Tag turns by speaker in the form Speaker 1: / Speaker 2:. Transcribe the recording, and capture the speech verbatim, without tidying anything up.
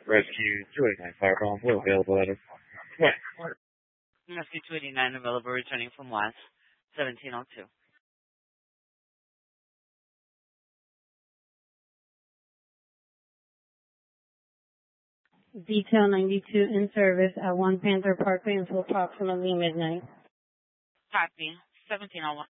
Speaker 1: Rescue two eighty-nine Fireball, we're available at a what?
Speaker 2: Rescue two eighty-nine available, returning from last seventeen oh two.
Speaker 3: Detail ninety-two in service at One Panther Parkway until approximately midnight.
Speaker 2: Copy, seventeen oh one.